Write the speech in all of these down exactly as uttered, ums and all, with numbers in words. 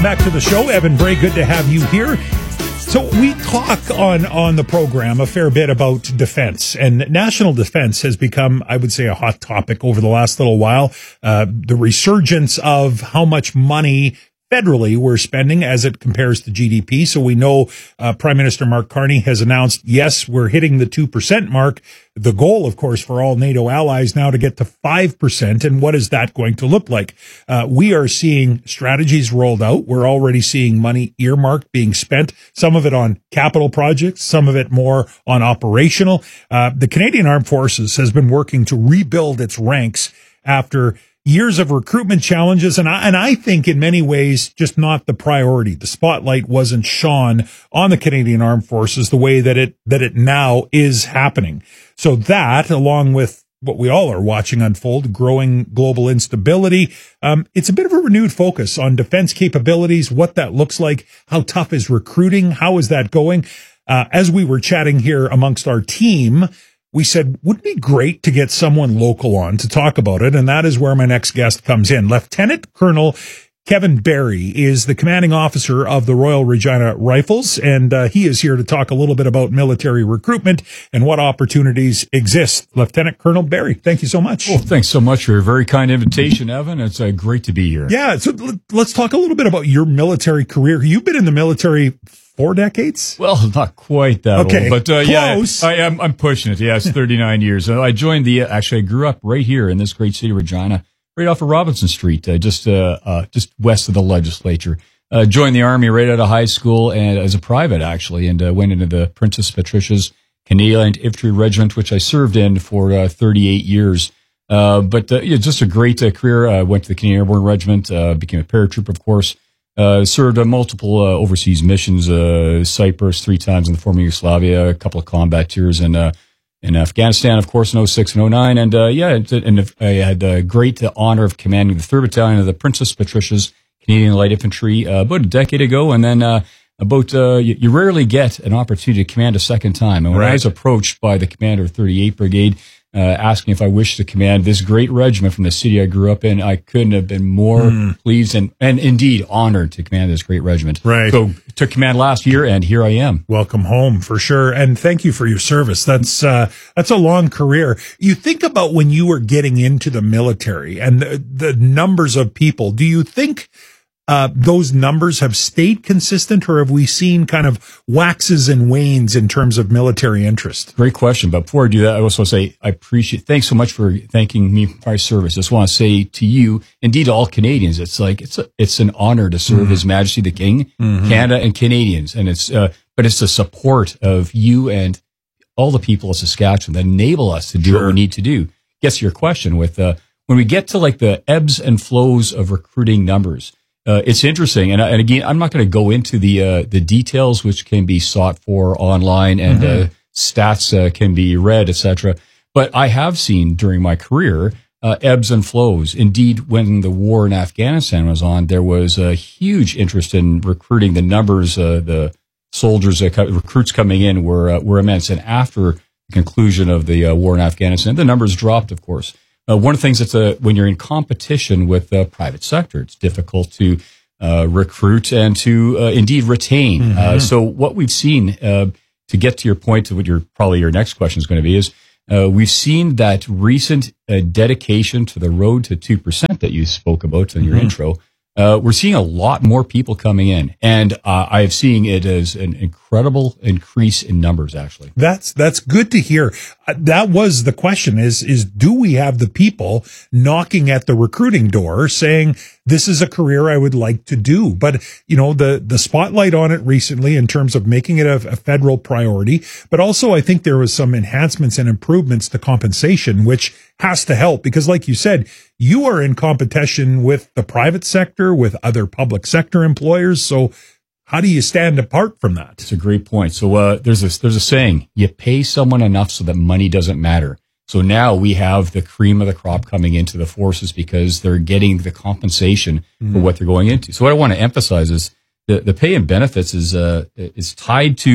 Back to the show. Evan Bray, good to have you here. So we talk on, on the program a fair bit about defense, and national defense has become, I would say, a hot topic over the last little while. Uh, the resurgence of how much money federally we're spending as it compares to G D P. So we know uh, Prime Minister Mark Carney has announced, yes, we're hitting the two percent mark. The goal, of course, for all NATO allies now to get to five percent. And what is that going to look like? Uh, we are seeing strategies rolled out. We're already seeing money earmarked being spent, some of it on capital projects, some of it more on operational. Uh, the Canadian Armed Forces has been working to rebuild its ranks after years of recruitment challenges, and I, and I think in many ways just not the priority. The spotlight wasn't shone on the Canadian Armed Forces the way that it that it now is happening. So that, along with what we all are watching unfold, growing global instability, um, it's a bit of a renewed focus on defense capabilities, what that looks like, how tough is recruiting, how is that going? Uh, as we were chatting here amongst our team, we said, wouldn't it be great to get someone local on to talk about it? And that is where my next guest comes in. Lieutenant Colonel Kevin Barry is the commanding officer of the Royal Regina Rifles, and uh, he is here to talk a little bit about military recruitment and what opportunities exist. Lieutenant Colonel Barry, thank you so much. Well, thanks so much for your very kind invitation, Evan. It's uh, great to be here. Yeah, so let's talk a little bit about your military career. You've been in the military four decades? Well, not quite that okay. old, but uh, Close. yeah, I, I'm, I'm pushing it. Yeah, it's thirty-nine years. Uh, I joined the, uh, actually, I grew up right here in this great city of Regina, right off of Robinson Street, uh, just uh, uh, just west of the legislature. Uh, joined the Army right out of high school and as a private, actually, and uh, went into the Princess Patricia's Canadian Infantry Regiment, which I served in for uh, thirty-eight years. Uh, but uh, yeah, just a great uh, career. I uh, went to the Canadian Airborne Regiment, uh, became a paratrooper, of course. Uh, served uh, multiple uh, overseas missions, uh, Cyprus three times in the former Yugoslavia, a couple of combat tours in uh, in Afghanistan, of course, in oh six and oh nine. And uh, yeah, and I had the great honor of commanding the third Battalion of the Princess Patricia's Canadian Light Infantry uh, about a decade ago. And then uh, about uh, you, you rarely get an opportunity to command a second time. And when right. I was approached by the commander of thirty-eighth Brigade, Uh, asking if I wished to command this great regiment from the city I grew up in, I couldn't have been more mm. pleased and, and indeed honored to command this great regiment. Right. So took command last year, and here I am. Welcome home for sure, and thank you for your service. That's uh, that's a long career. You think about when you were getting into the military and the, the numbers of people. Do you think Uh, those numbers have stayed consistent, or have we seen kind of waxes and wanes in terms of military interest? Great question. But before I do that, I also say I appreciate, thanks so much for thanking me for my service. I just want to say to you, indeed all Canadians, it's like, it's a, it's an honor to serve mm-hmm. His Majesty the King, mm-hmm. Canada and Canadians. And it's, uh, but it's the support of you and all the people of Saskatchewan that enable us to do sure. what we need to do. Gets to your question with, uh, when we get to like the ebbs and flows of recruiting numbers, Uh, it's interesting, and, and again, I'm not going to go into the uh, the details, which can be sought for online, and mm-hmm. uh, stats uh, can be read, et cetera. But I have seen during my career uh, ebbs and flows. Indeed, when the war in Afghanistan was on, there was a huge interest in recruiting. The numbers, uh, the soldiers, uh, recruits coming in were uh, were immense. And after the conclusion of the uh, war in Afghanistan, the numbers dropped, of course. Uh, one of the things that's uh, when you're in competition with the private sector, it's difficult to uh, recruit and to uh, indeed retain. Mm-hmm. Uh, so what we've seen, uh, to get to your point, to what your probably your next question is going to be, is uh, we've seen that recent uh, dedication to the road to two percent that you spoke about in your mm-hmm. intro. Uh, we're seeing a lot more people coming in, and uh, I'm seeing it as an incredible increase in numbers, actually. That's that's good to hear. Uh, that was the question, is, is do we have the people knocking at the recruiting door saying, this is a career I would like to do? But, you know, the, the spotlight on it recently in terms of making it a, a federal priority, but also I think there was some enhancements and improvements to compensation, which has to help, because like you said, you are in competition with the private sector, with other public sector employers. So how do you stand apart from that? It's a great point. So uh, there's a, there's a saying, you pay someone enough so that money doesn't matter. So now we have the cream of the crop coming into the forces because they're getting the compensation mm. for what they're going into. So what I want to emphasize is the, the pay and benefits is uh, is tied to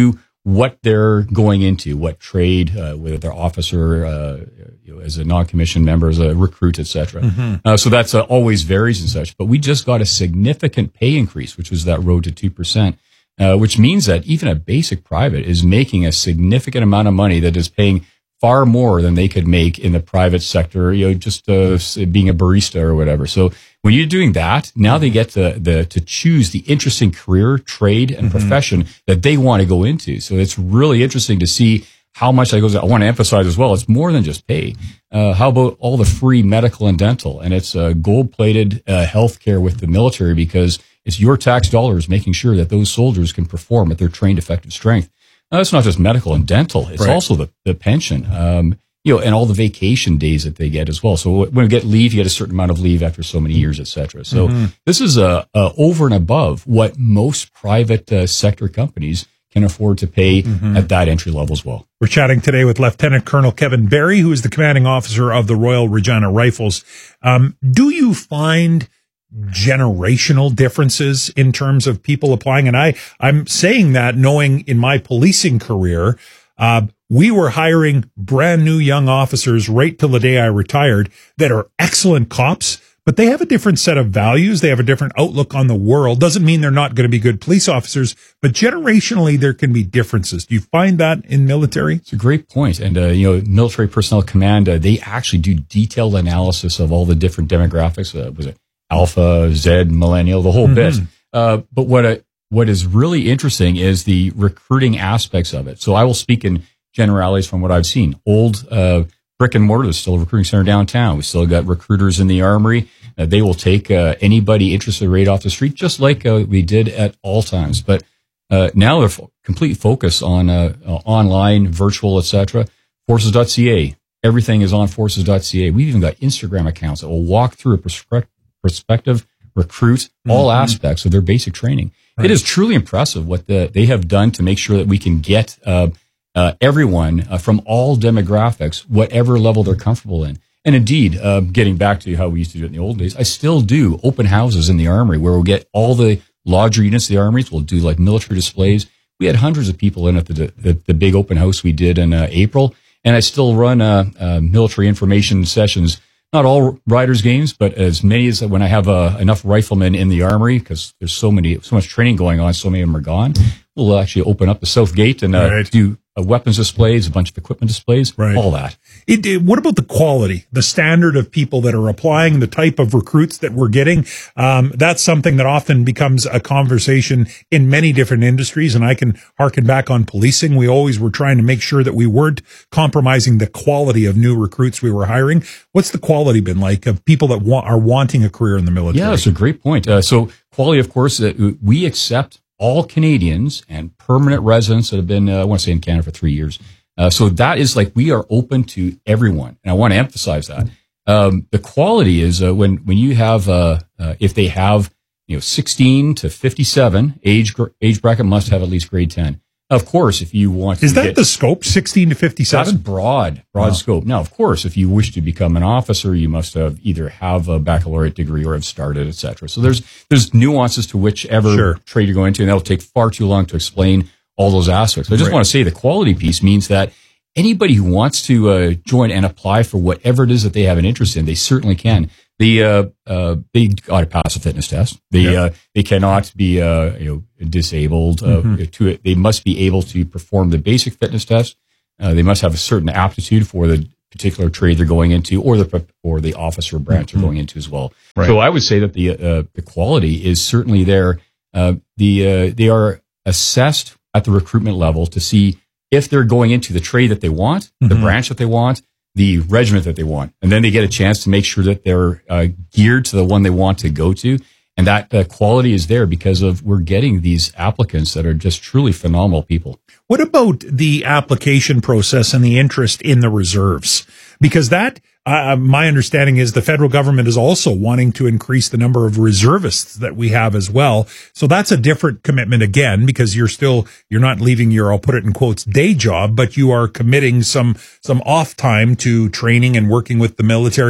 what they're going into, what trade, uh, whether they're officer, uh, you know, as a non-commissioned member, as a recruit, et cetera. Mm-hmm. Uh, so that's uh, always varies and such. But we just got a significant pay increase, which was that road to two percent, uh, which means that even a basic private is making a significant amount of money that is paying far more than they could make in the private sector, you know, just uh, being a barista or whatever. So when you're doing that, now they get to, the, to choose the interesting career, trade, and mm-hmm. profession that they want to go into. So it's really interesting to see how much that goes. I want to emphasize as well, it's more than just pay. Uh, how about all the free medical and dental? And it's uh, gold-plated uh, health care with the military, because it's your tax dollars making sure that those soldiers can perform at their trained effective strength. Now, it's not just medical and dental. It's right. also the, the pension, um, you know, and all the vacation days that they get as well. So when you get leave, you get a certain amount of leave after so many years, et cetera. So mm-hmm. this is a, a over and above what most private uh, sector companies can afford to pay mm-hmm. at that entry level as well. We're chatting today with Lieutenant Colonel Kevin Barry, who is the commanding officer of the Royal Regina Rifles. Um, do you find generational differences in terms of people applying? And I, I'm saying that knowing in my policing career, uh, we were hiring brand new young officers right till the day I retired that are excellent cops, but they have a different set of values. They have a different outlook on the world. Doesn't mean they're not going to be good police officers, but generationally there can be differences. Do you find that in military? It's a great point. And, uh, you know, Military Personnel Command, uh, they actually do detailed analysis of all the different demographics. Uh, was it Alpha, Z, Millennial, the whole mm-hmm. bit. Uh, but what I, what is really interesting is the recruiting aspects of it. So I will speak in generalities from what I've seen. Old uh, brick and mortar, there's still a recruiting center downtown. We still got recruiters in the Armory. Uh, they will take uh, anybody interested right off the street, just like uh, we did at all times. But uh, now they're f- complete focus on uh, uh, online, virtual, et cetera. Forces dot C A. Everything is on Forces dot C A. We've even got Instagram accounts that will walk through a prescriptive prospective recruit all mm-hmm. aspects of their basic training. Right. It is truly impressive what the, they have done to make sure that we can get uh, uh, everyone uh, from all demographics, whatever level they're comfortable in. And indeed, uh, getting back to how we used to do it in the old days, I still do open houses in the Armory where we'll get all the larger units of the Armories. We'll do like military displays. We had hundreds of people in at the the, the big open house we did in uh, April, and I still run uh, uh, military information sessions. Not all riders games, but as many as when I have uh, enough riflemen in the Armory, because there's so many, so much training going on, so many of them are gone. We'll actually open up the south gate and uh, right. do uh, weapons displays, a bunch of equipment displays, right. all that. It, it, what about the quality, the standard of people that are applying, the type of recruits that we're getting? Um, that's something that often becomes a conversation in many different industries. And I can harken back on policing. We always were trying to make sure that we weren't compromising the quality of new recruits we were hiring. What's the quality been like of people that wa- are wanting a career in the military? Yeah, that's a great point. Uh, so quality, of course, uh, we accept all Canadians and permanent residents that have been, uh, I want to say in Canada for three years. Uh, so that is like, we are open to everyone. And I want to emphasize that. Um, the quality is, uh, when, when you have, uh, uh, if they have, you know, sixteen to fifty-seven age, gr- age bracket must have at least grade ten. Of course, if you want to Is that get, the scope, sixteen to fifty-seven? That's broad, broad wow. scope. Now, of course, if you wish to become an officer, you must have either have a baccalaureate degree or have started, et cetera. So there's, there's nuances to whichever sure. trade you're going into, and that'll take far too long to explain all those aspects. But I just right. want to say the quality piece means that anybody who wants to uh, join and apply for whatever it is that they have an interest in, they certainly can. They uh, uh, they got to pass a fitness test. They yeah. uh, they cannot be uh, you know disabled. Uh, mm-hmm. to it. They must be able to perform the basic fitness test. Uh, they must have a certain aptitude for the particular trade they're going into, or the or the officer branch mm-hmm. they're going into as well. Right. So I would say that the uh, the quality is certainly there. Uh, the uh, they are assessed at the recruitment level to see if they're going into the trade that they want, mm-hmm. the branch that they want, the regiment that they want. And then they get a chance to make sure that they're uh, geared to the one they want to go to. And that uh, quality is there because of we're getting these applicants that are just truly phenomenal people. What about the application process and the interest in the reserves? Because that, uh, my understanding is the federal government is also wanting to increase the number of reservists that we have as well. So that's a different commitment again, because you're still, you're not leaving your, I'll put it in quotes, day job, but you are committing some, some off time to training and working with the military.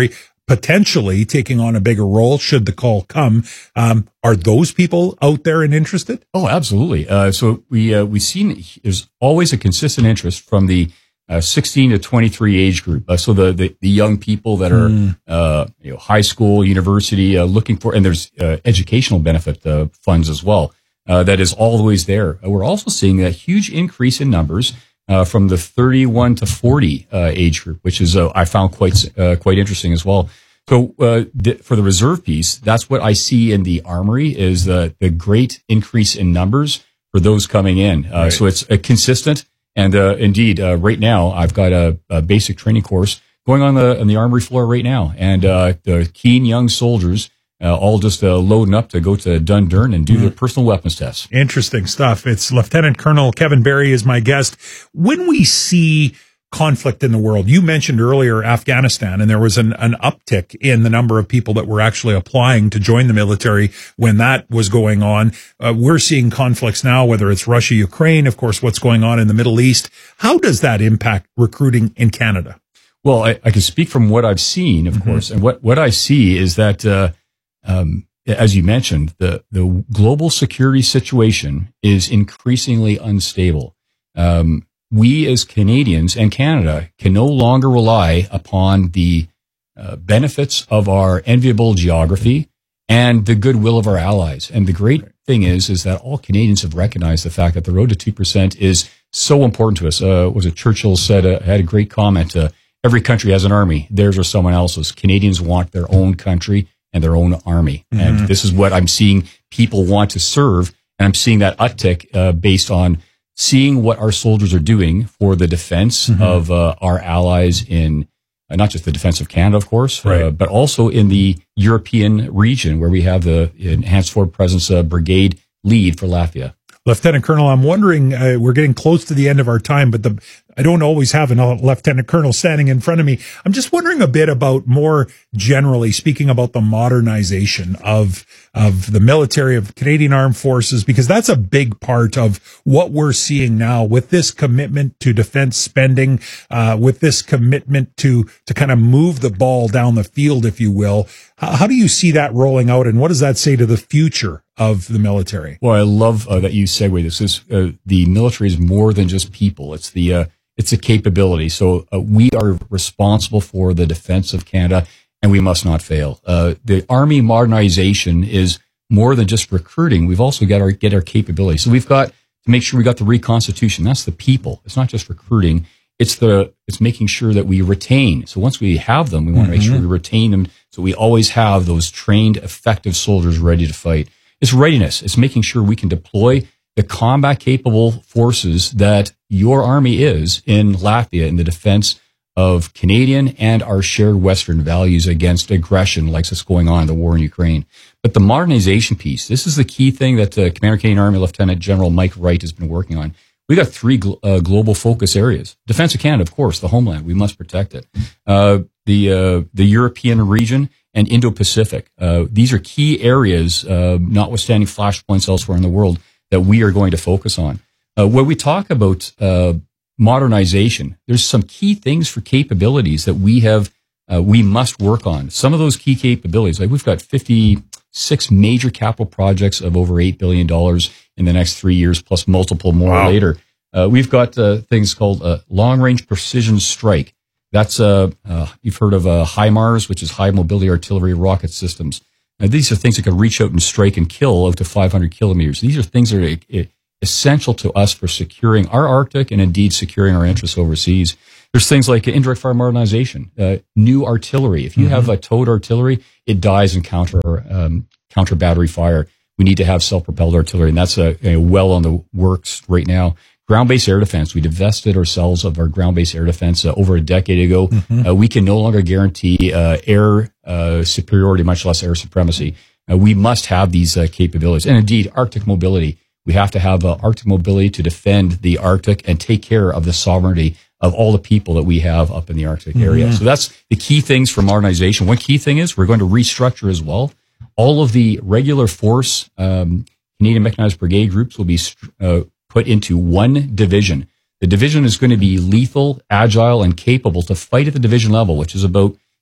potentially taking on a bigger role should the call come. Um, are those people out there and interested? Oh, absolutely. Uh, so we, uh, we've seen there's always a consistent interest from the uh, sixteen to twenty-three age group. Uh, so the, the, the young people that are, mm. uh, you know, high school, university, uh, looking for, and there's, uh, educational benefit, uh, funds as well. Uh, that is always there. Uh, we're also seeing a huge increase in numbers, uh, from the thirty-one to forty, uh, age group, which is, uh, I found quite, uh, quite interesting as well. So, uh, th- for the reserve piece, that's what I see in the Armory is the, the great increase in numbers for those coming in. Uh, right. So it's uh, consistent. And, uh, indeed, uh, right now I've got a, a basic training course going on the, on the Armory floor right now. And, uh, the keen young soldiers, uh, all just, uh, loading up to go to Dundurn and do mm-hmm. their personal weapons tests. Interesting stuff. It's Lieutenant Colonel Kevin Barry is my guest. When we see conflict in the world, you mentioned earlier Afghanistan, and there was an, an uptick in the number of people that were actually applying to join the military when that was going on. Uh, we're seeing conflicts now, whether it's Russia, Ukraine, of course, what's going on in the Middle East. How does that impact recruiting in Canada? Well, I, I can speak from what I've seen, of mm-hmm. course, and what, what I see is that, uh, um, as you mentioned, the, the global security situation is increasingly unstable. Um, We as Canadians and Canada can no longer rely upon the uh, benefits of our enviable geography and the goodwill of our allies. And the great thing is, is that all Canadians have recognized the fact that the road to two percent is so important to us. Uh, was it Churchill said, uh, had a great comment, uh, every country has an army, theirs or someone else's. Canadians want their own country and their own army. Mm-hmm. And this is what I'm seeing people want to serve. And I'm seeing that uptick uh, based on seeing what our soldiers are doing for the defense mm-hmm. of uh, our allies in uh, not just the defense of Canada, of course, right. uh, but also in the European region where we have the Enhanced Forward Presence uh, Brigade lead for Latvia. Lieutenant Colonel, I'm wondering, uh, we're getting close to the end of our time, but the I don't always have a Lieutenant Colonel standing in front of me. I'm just wondering a bit about more generally speaking about the modernization of of the military, of Canadian Armed Forces, because that's a big part of what we're seeing now with this commitment to defense spending, uh, with this commitment to to kind of move the ball down the field, if you will. How, how do you see that rolling out, and what does that say to the future of the military? Well, I love uh, that you segue this. Is uh, the military is more than just people. It's the uh, it's a capability. So uh, we are responsible for the defense of Canada, and we must not fail. Uh, the Army modernization is more than just recruiting. We've also got to get our capability. So we've got to make sure we got the reconstitution. That's the people. It's not just recruiting. It's the it's making sure that we retain. So once we have them, we want to mm-hmm. make sure we retain them. So we always have those trained, effective soldiers ready to fight. It's readiness. It's making sure we can deploy the combat capable forces that your army is in Latvia in the defense of Canadian and our shared Western values against aggression like what's going on in the war in Ukraine. But the modernization piece, this is the key thing that uh, Commander Canadian Army Lieutenant General Mike Wright has been working on. We got three gl- uh, global focus areas. Defense of Canada, of course, the homeland. We must protect it. Uh, the, uh, the European region and Indo-Pacific. Uh, these are key areas, uh, notwithstanding flashpoints elsewhere in the world, that we are going to focus on. Uh, when we talk about uh, modernization, there's some key things for capabilities that we have, uh, we must work on. Some of those key capabilities, like we've got fifty-six major capital projects of over eight billion dollars in the next three years, plus multiple more wow. later. Uh, we've got uh, things called uh, long-range precision strike. That's, uh, uh, you've heard of uh, HIMARS, which is high mobility artillery rocket systems. Now, these are things that can reach out and strike and kill out to five hundred kilometers. These are things that are uh, essential to us for securing our Arctic and indeed securing our interests overseas. There's things like indirect fire modernization, uh, new artillery. If you mm-hmm. have a towed artillery, it dies in counter, um, counter battery fire. We need to have self-propelled artillery, and that's uh, uh, well on the works right now. Ground-based air defense. We divested ourselves of our ground-based air defense uh, over a decade ago. Mm-hmm. Uh, we can no longer guarantee uh, air uh, superiority, much less air supremacy. Uh, we must have these uh, capabilities. And indeed, Arctic mobility. We have to have uh, Arctic mobility to defend the Arctic and take care of the sovereignty of all the people that we have up in the Arctic mm-hmm. area. So that's the key things for modernization. One key thing is we're going to restructure as well. All of the regular force um, Canadian Mechanized Brigade groups will be uh, put into one division. The division is going to be lethal, agile, and capable to fight at the division level, which is about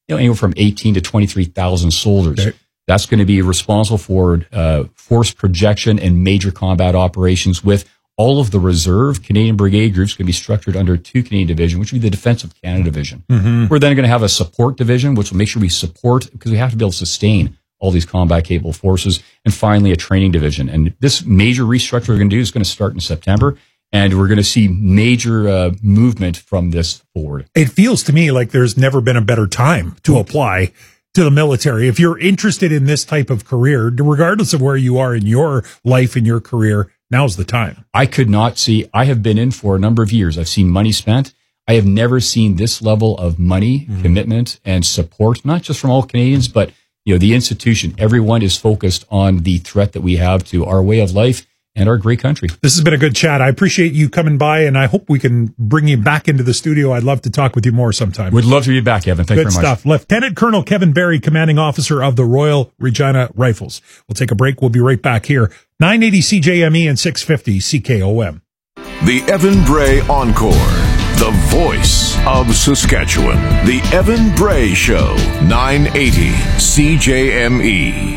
you know, anywhere from eighteen to twenty-three thousand soldiers. Okay. That's going to be responsible for uh, force projection and major combat operations, with all of the reserve Canadian brigade groups going to be structured under two Canadian division, which would be the Defense of Canada division. Mm-hmm. We're then going to have a support division, which will make sure we support, because we have to be able to sustain all these combat capable forces. And finally, a training division. And this major restructure we're going to do is going to start in September. And we're going to see major uh, movement from this forward. It feels to me like there's never been a better time to apply to the military. If you're interested in this type of career, regardless of where you are in your life and your career, now's the time. I could not see, I have been in for a number of years. I've seen money spent. I have never seen this level of money, mm-hmm. commitment, and support, not just from all Canadians, but you know, the institution. Everyone is focused on the threat that we have to our way of life and our great country. This has been a good chat. I appreciate you coming by, and I hope we can bring you back into the studio. I'd love to talk with you more sometime. We'd love to be back, Evan. Thank you very much. Good stuff. Lieutenant Colonel Kevin Barry, Commanding Officer of the Royal Regina Rifles. We'll take a break. We'll be right back here. nine eighty C J M E and six fifty C K O M. The Evan Bray Encore. The voice of Saskatchewan. The Evan Bray Show. nine eighty C J M E.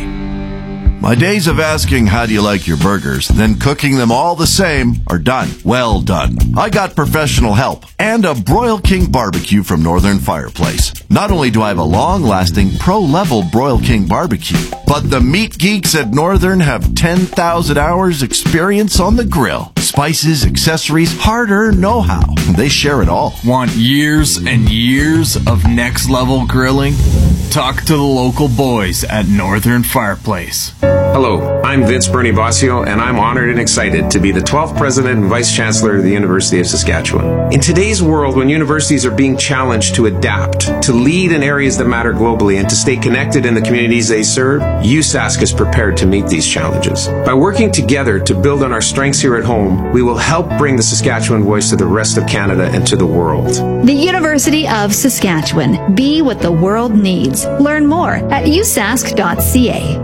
My days of asking how do you like your burgers, then cooking them all the same are done. Well done. I got professional help and a Broil King barbecue from Northern Fireplace. Not only do I have a long-lasting pro-level Broil King barbecue, but the meat geeks at Northern have ten thousand hours experience on the grill. Spices, accessories, hard-earned know-how. They share it all. Want years and years of next-level grilling? Talk to the local boys at Northern Fireplace. Hello, I'm Vince Bernie Bossio, and I'm honored and excited to be the twelfth President and Vice Chancellor of the University of Saskatchewan. In today's world, when universities are being challenged to adapt, to lead in areas that matter globally, and to stay connected in the communities they serve, U S A S C is prepared to meet these challenges. By working together to build on our strengths here at home, we will help bring the Saskatchewan voice to the rest of Canada and to the world. The University of Saskatchewan. Be what the world needs. Learn more at u s a s c dot c a.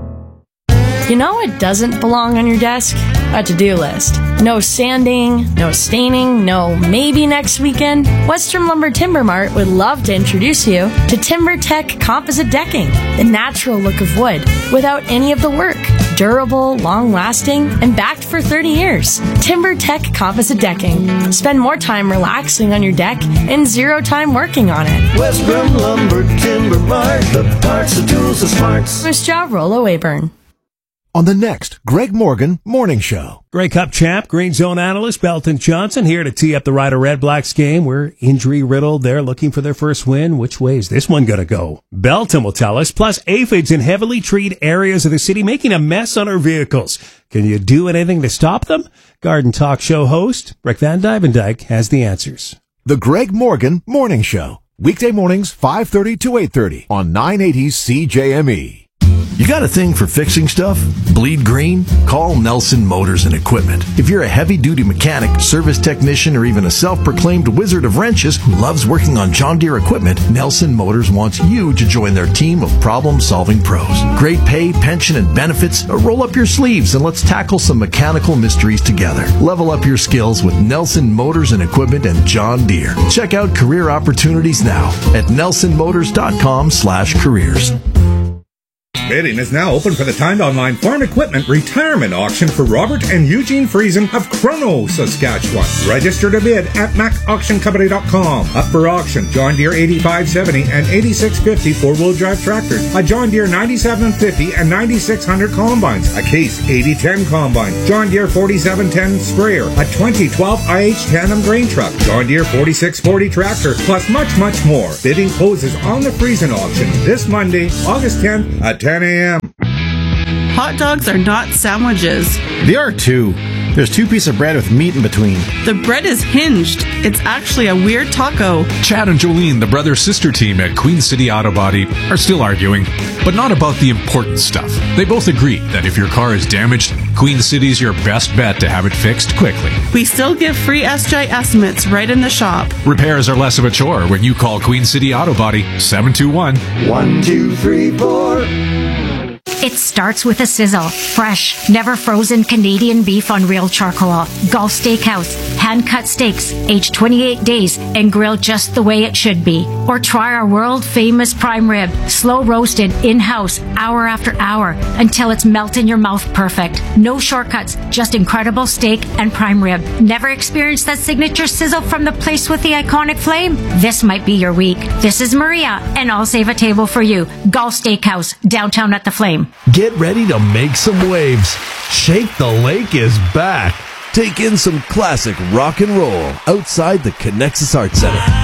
You know what doesn't belong on your desk? A to-do list. No sanding, no staining, no maybe next weekend. Western Lumber Timber Mart would love to introduce you to TimberTech Composite Decking, the natural look of wood without any of the work. Durable, long-lasting, and backed for thirty years. TimberTech Composite Decking. Spend more time relaxing on your deck and zero time working on it. Western Lumber Timber Mart, the parts, the tools, the smarts. First job, Rollo Wayburn. On the next Greg Morgan Morning Show. Grey Cup champ, Green Zone analyst Belton Johnson here to tee up the Rider Red Blacks game. We're injury riddled. They're looking for their first win. Which way is this one going to go? Belton will tell us. Plus, aphids in heavily treated areas of the city making a mess on our vehicles. Can you do anything to stop them? Garden Talk Show host Rick Van Dyvendyke has the answers. The Greg Morgan Morning Show. Weekday mornings, five thirty to eight thirty on nine eighty C J M E. You got a thing for fixing stuff? Bleed green? Call Nelson Motors and Equipment. If you're a heavy-duty mechanic, service technician, or even a self-proclaimed wizard of wrenches who loves working on John Deere equipment, Nelson Motors wants you to join their team of problem-solving pros. Great pay, pension, and benefits? Roll up your sleeves and let's tackle some mechanical mysteries together. Level up your skills with Nelson Motors and Equipment and John Deere. Check out career opportunities now at nelsonmotors.com slash careers. Bidding is now open for the timed online farm equipment retirement auction for Robert and Eugene Friesen of Chrono, Saskatchewan. Register to bid at mac auction company dot com. Up for auction, John Deere eighty-five seventy and eighty-six fifty four-wheel drive tractors, a John Deere ninety-seven fifty and ninety-six hundred combines, a Case eighty ten combine, John Deere forty-seven ten sprayer, a twenty twelve I H tandem grain truck, John Deere forty-six forty tractor, plus much, much more. Bidding closes on the Friesen auction this Monday, August tenth at ten a.m. Hot dogs are not sandwiches. They are too. There's two pieces of bread with meat in between. The bread is hinged. It's actually a weird taco. Chad and Jolene, the brother-sister team at Queen City Auto Body, are still arguing, but not about the important stuff. They both agree that if your car is damaged, Queen City's your best bet to have it fixed quickly. We still give free S J estimates right in the shop. Repairs are less of a chore when you call Queen City Auto Body seven two one, one two three four. It starts with a sizzle. Fresh, never frozen Canadian beef on real charcoal. Gulf Steakhouse. Hand-cut steaks, aged twenty-eight days and grilled just the way it should be. Or try our world-famous prime rib. Slow roasted, in-house, hour after hour, until it's melt in your mouth perfect. No shortcuts, just incredible steak and prime rib. Never experienced that signature sizzle from the place with the iconic flame? This might be your week. This is Maria, and I'll save a table for you. Gulf Steakhouse, downtown at the Flame. Get ready to make some waves. Shake the Lake is back. Take in some classic rock and roll outside the Connexus Arts Center.